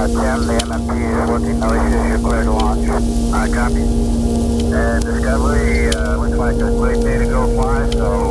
10, the MMP is working, no issues, you're clear to launch. Copy. And Discovery, looks like a great day to go fly, so